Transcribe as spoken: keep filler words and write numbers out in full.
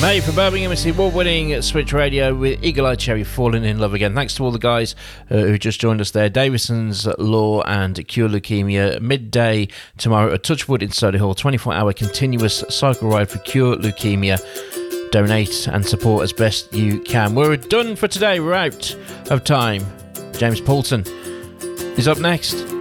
Mate for Birmingham, it's the award-winning Switch Radio with Eagle Eye Cherry falling in love again. Thanks to all the guys uh, who just joined us there. Davison's Law and Cure Leukemia. Midday tomorrow at Touchwood in Solihull. twenty-four hour continuous cycle ride for Cure Leukemia. Donate and support as best you can. We're done for today. We're out of time. James Poulton is up next.